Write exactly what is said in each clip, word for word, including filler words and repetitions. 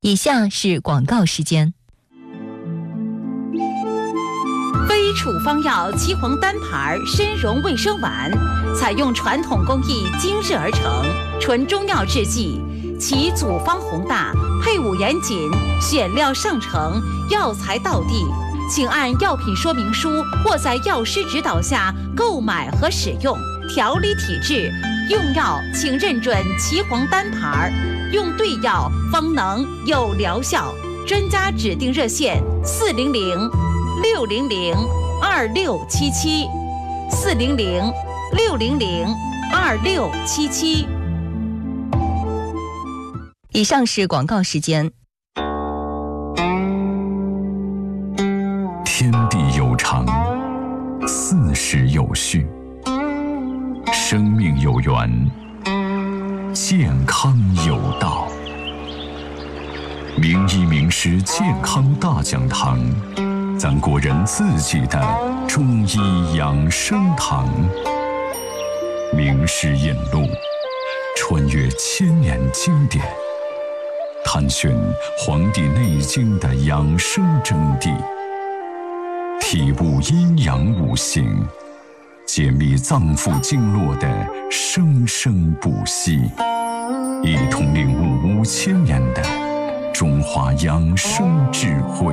以下是广告时间。 非处方药岐黄单牌参茸卫生丸，采用传统工艺精制而成，纯中药制剂，其组方宏大，配伍严谨，选料上乘，药材到地。请按药品说明书或在药师指导下购买和使用。调理体质，用药请认准岐黄单牌，用对药方能有疗效。专家指定热线：四零零六零零二六七七，四零零六零零二六七七。 以上是广告时间。 天地有常，四时有序，生命有源，健康有道。名医名师健康大讲堂，咱国人自己的中医养生堂。名师引路，穿越千年经典，探寻《黄帝内经》的养生真谛，体悟阴阳五行，解密脏腑经络的生生不息，一同领悟五千年的中华养生智慧，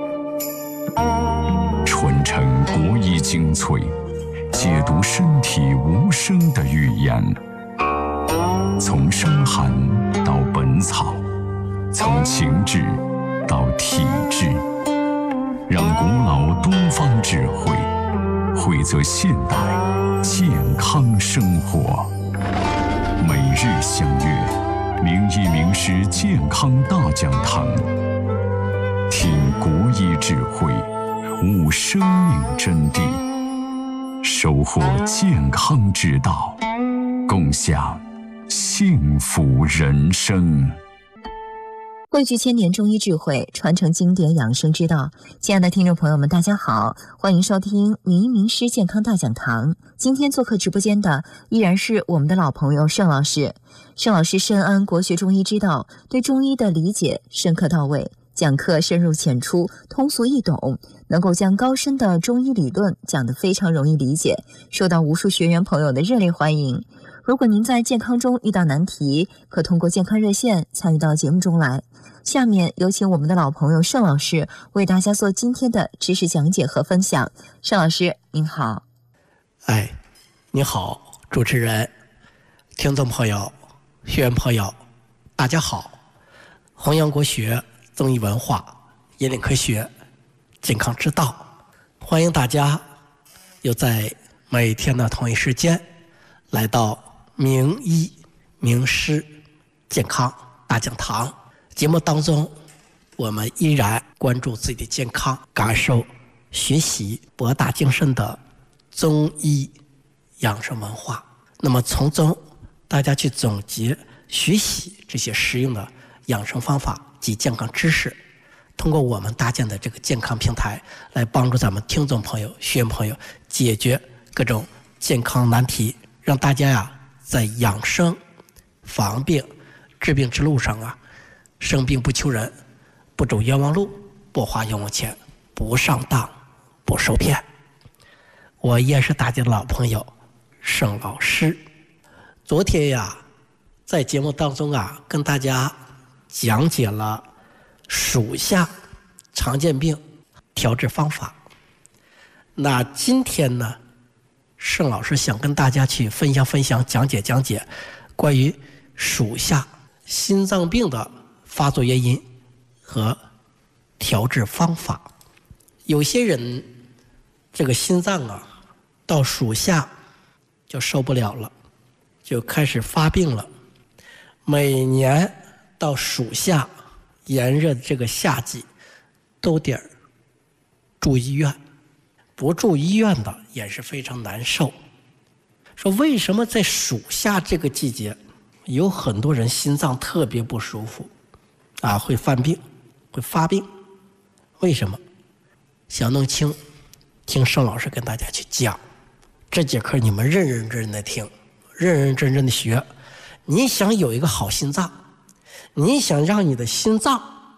传承国医精粹，解读身体无声的语言。从伤寒到本草，从情志到体质，让古老东方智慧汇泽现代健康生活。每日相约名医名师健康大讲堂，听国医智慧，悟生命真谛，收获健康之道，共享幸福人生。 汇聚千年中医智慧，传承经典养生之道。亲爱的听众朋友们，大家好，欢迎收听名医名师健康大讲堂。今天做客直播间的依然是我们的老朋友盛老师。盛老师深谙国学中医之道，对中医的理解深刻到位，讲课深入浅出，通俗易懂，能够将高深的中医理论讲得非常容易理解，受到无数学员朋友的热烈欢迎。如果您在健康中遇到难题，可通过健康热线参与到节目中来。下面有请我们的老朋友盛老师为大家做今天的知识讲解和分享。盛老师您好。 哎，你好，主持人，听众朋友，学员朋友，大家好。弘扬国学，增益文化，引领科学，健康之道，欢迎大家又在每天的同一时间来到名医名师健康大讲堂。节目当中，我们依然关注自己的健康，感受学习博大精深的中医养生文化。那么从中大家去总结学习这些实用的养生方法及健康知识，通过我们搭建的这个健康平台，来帮助咱们听众朋友、学员朋友解决各种健康难题，让大家呀在养生、防病、治病之路上啊，生病不求人，不走冤枉路，不花冤枉钱，不上当，不受骗。我也是大家的老朋友盛老师。昨天呀，在节目当中啊，跟大家讲解了属下常见病调治方法。那今天呢，盛老师想跟大家去分享分享、讲解讲解关于属下心脏病的发作原因和调治方法。有些人这个心脏啊，到属下就受不了了，就开始发病了。每年到属下炎热的这个夏季，都得住医院。不住医院的也是非常难受。说为什么在属下这个季节，有很多人心脏特别不舒服啊，会犯病，会发病？为什么？想弄清，听盛老师跟大家去讲。这节课你们认认真真的听，认认真真的学。你想有一个好心脏，你想让你的心脏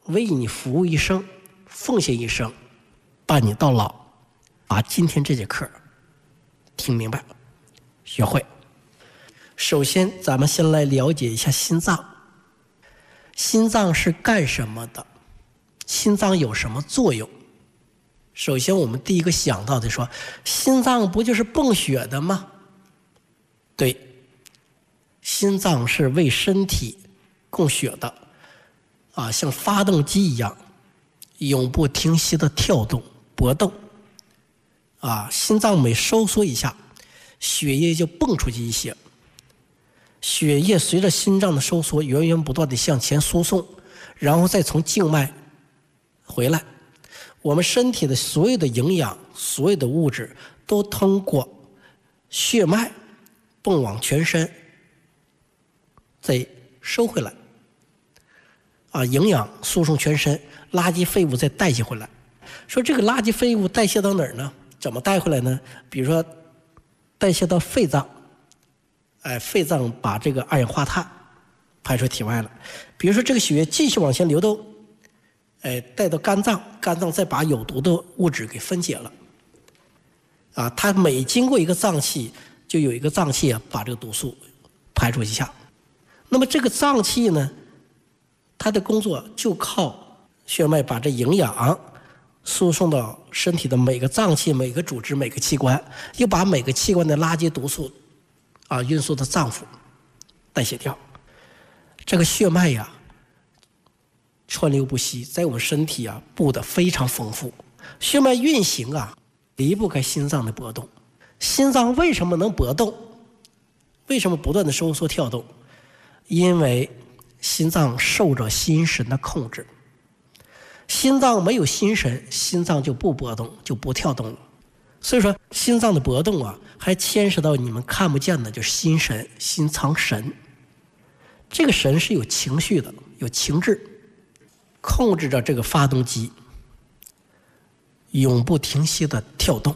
为你服务一生，奉献一生，伴你到老，把今天这节课听明白学会。首先咱们先来了解一下心脏。心脏是干什么的？心脏有什么作用？首先我们第一个想到的说，心脏不就是泵血的吗？对，心脏是为身体供血的啊，像发动机一样永不停息的跳动搏动啊，心脏每收缩一下，血液就蹦出去一些，血液随着心脏的收缩源源不断地向前输送，然后再从静脉回来。我们身体的所有的营养，所有的物质都通过血脉蹦往全身，再收回来啊，营养输送全身，垃圾废物再代谢回来。说这个垃圾废物代谢到哪儿呢？怎么带回来呢？比如说代谢到肺脏，哎，肺脏把这个二氧化碳排出体外了。比如说这个血液继续往前流动，哎，带到肝脏，肝脏再把有毒的物质给分解了。啊，它每经过一个脏器，就有一个脏器啊把这个毒素排出一下。那么这个脏器呢，它的工作就靠血脉把这营养输送到身体的每个脏器、每个组织、每个器官，又把每个器官的垃圾毒素啊运输到脏腑代谢掉。这个血脉呀川流不息，在我们身体啊布得非常丰富。血脉运行啊离不开心脏的搏动。心脏为什么能搏动？为什么不断的收缩跳动？因为心脏受着心神的控制。心脏没有心神，心脏就不搏动，就不跳动了。所以说心脏的搏动啊还牵涉到你们看不见的，就是心神，心藏神。这个神是有情绪的，有情志，控制着这个发动机永不停息的跳动，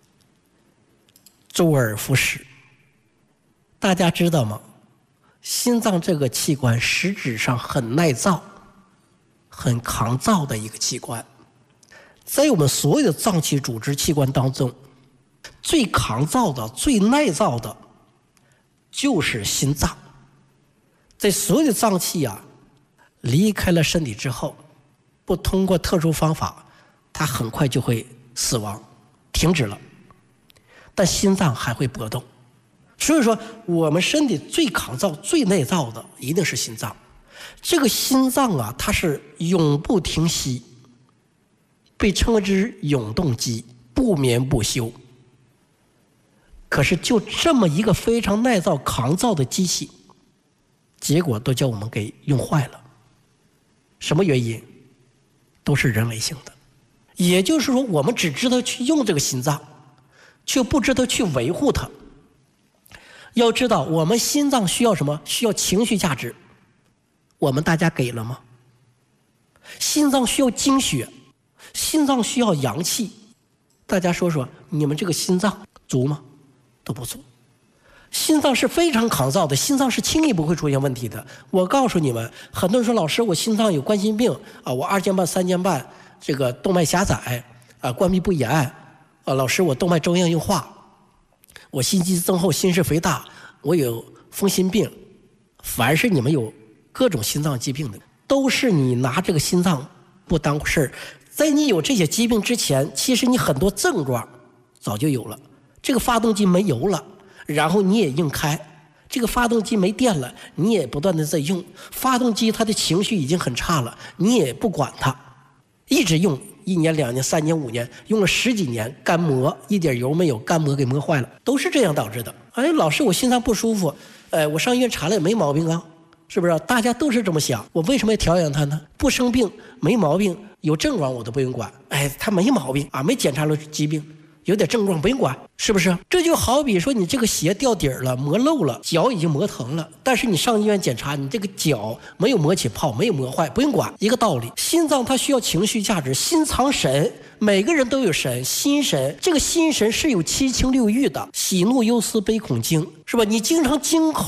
周而复始。大家知道吗？心脏这个器官实质上很耐造，很抗造的一个器官。在我们所有的脏器组织器官当中，最抗造的、最耐造的就是心脏。在所有的脏器啊离开了身体之后，不通过特殊方法，它很快就会死亡，停止了。但心脏还会搏动。所以说我们身体最抗造、最耐造的一定是心脏。这个心脏啊它是永不停息，被称为之永动机，不眠不休。可是就这么一个非常耐造、抗造的机器，结果都叫我们给用坏了。什么原因？都是人为性的。也就是说我们只知道去用这个心脏，却不知道去维护它。要知道我们心脏需要什么？需要情绪价值，我们大家给了吗？心脏需要精血，心脏需要阳气，大家说说你们这个心脏足吗？都不足。心脏是非常抗造的，心脏是轻易不会出现问题的。我告诉你们，很多人说老师我心脏有冠心病啊，我二尖瓣三尖瓣这个动脉狭窄啊，关闭不严啊，老师我动脉粥样硬化，我心肌增厚，心室肥大，我有风心病。凡是你们有各种心脏疾病的，都是你拿这个心脏不当回事儿。在你有这些疾病之前，其实你很多症状早就有了。这个发动机没油了，然后你也硬开，这个发动机没电了，你也不断的在用。发动机它的情绪已经很差了，你也不管它，一直用一年两年三年五年，用了十几年，干磨一点油没有，干磨给磨坏了，都是这样导致的。哎，老师我心脏不舒服，哎，我上医院查了也没毛病啊，是不是？大家都是这么想，我为什么要调养它呢？不生病没毛病，有症状我都不用管。哎，他没毛病啊，没检查了疾病，有点症状不用管，是不是？这就好比说你这个鞋掉底儿了，磨漏了，脚已经磨疼了，但是你上医院检查，你这个脚没有磨起泡，没有磨坏，不用管，一个道理。心脏它需要情绪价值，心藏神，每个人都有神，心神，这个心神是有七情六欲的，喜怒忧思悲恐惊，是吧？你经常惊恐，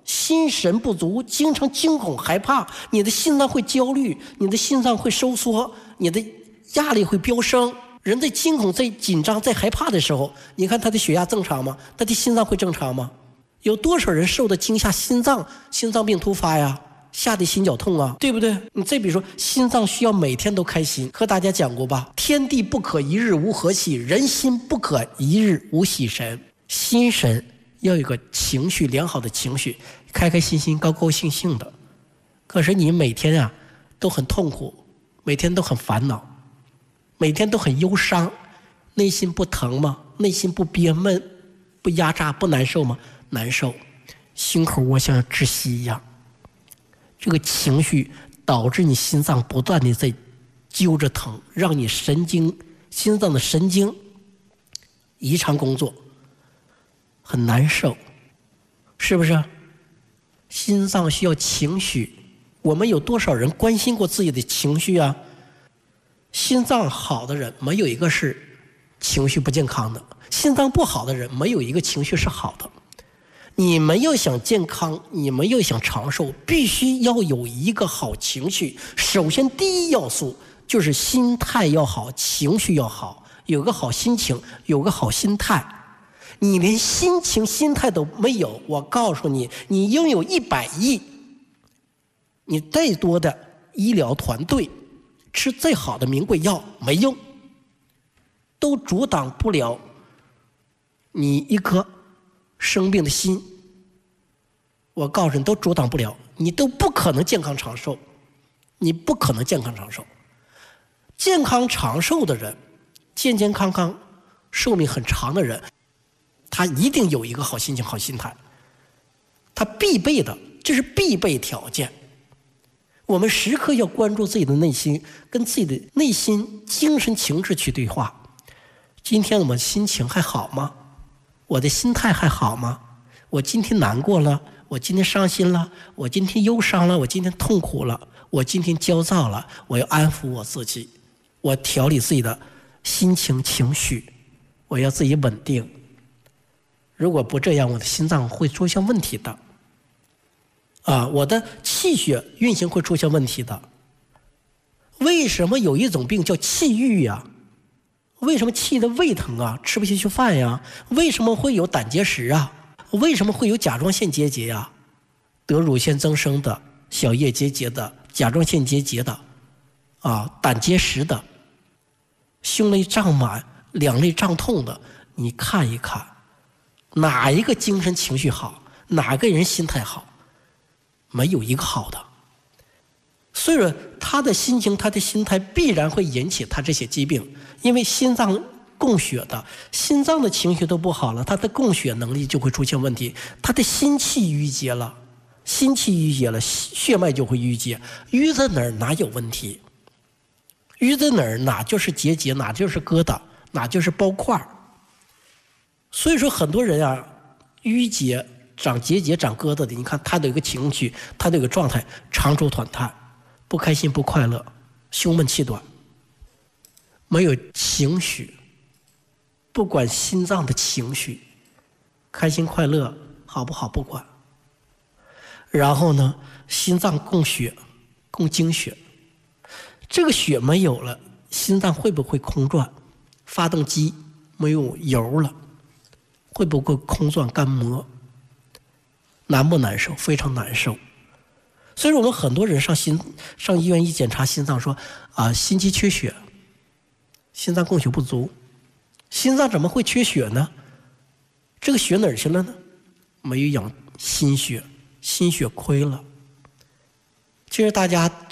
心神不足，经常惊恐害怕，你的心脏会焦虑，你的心脏会收缩，你的压力会飙升。人在惊恐、在紧张、在害怕的时候，你看他的血压正常吗？他的心脏会正常吗？有多少人受到惊吓，心脏心脏病突发呀，吓得心绞痛啊，对不对？你再比如说，心脏需要每天都开心，和大家讲过吧？天地不可一日无和气，人心不可一日无喜神。心神要有一个情绪良好的情绪，开开心心、高高兴兴的。可是你每天啊都很痛苦，每天都很烦恼，每天都很忧伤，内心不疼吗？内心不憋闷、不压榨、不难受吗？难受，心口窝像窒息一样。这个情绪导致你心脏不断的在揪着疼，让你神经心脏的神经异常工作，很难受，是不是？心脏需要情绪，我们有多少人关心过自己的情绪啊？心脏好的人没有一个是情绪不健康的，心脏不好的人没有一个情绪是好的。你们要想健康，你们要想长寿，必须要有一个好情绪。首先第一要素就是心态要好，情绪要好，有个好心情，有个好心态。你连心情心态都没有，我告诉你，你拥有一百亿，你再多的医疗团队，吃再好的名贵药没用，都阻挡不了你一颗生病的心。我告诉你，都阻挡不了，你都不可能健康长寿，你不可能健康长寿。健康长寿的人，健健康康寿命很长的人，他一定有一个好心情、好心态，他必备的，这是必备条件。我们时刻要关注自己的内心，跟自己的内心精神情志去对话。今天我们心情还好吗？我的心态还好吗？我今天难过了，我今天伤心了，我今天忧伤了，我今天痛苦了，我今天焦躁了，我要安抚我自己，我调理自己的心情情绪，我要自己稳定。如果不这样，我的心脏会出现问题的啊，我的气血运行会出现问题的。为什么有一种病叫气郁呀？为什么气的胃疼啊，吃不下去饭呀？为什么会有胆结石啊？为什么会有甲状腺结节呀？得乳腺增生的、小叶结节的、甲状腺结节的啊，胆结石的，胸内胀满、两肋胀痛的，你看一看，哪一个精神情绪好，哪个人心态好？没有一个好的。所以说他的心情、他的心态必然会引起他这些疾病，因为心脏供血的，心脏的情绪都不好了，他的供血能力就会出现问题，他的心气郁结了，心气郁结了，血脉就会郁结，淤在哪儿哪有问题？淤在哪儿哪就是结节，哪就是疙瘩，哪就是包块。所以说很多人啊，淤结、长结节、长疙瘩的，你看他的一个情绪，他的一个状态，长愁短叹，不开心不快乐，胸闷气短，没有情绪，不管心脏的情绪，开心快乐好不好不管。然后呢，心脏供血，供精血，这个血没有了，心脏会不会空转？发动机没有油了，会不会空转干磨？难不难受？非常难受。所以说我们很多人上心上医院一检查心脏说啊，心肌缺血，心脏供血不足。心脏怎么会缺血呢？这个血哪儿去了呢？没有养心血，心血亏了。其实大家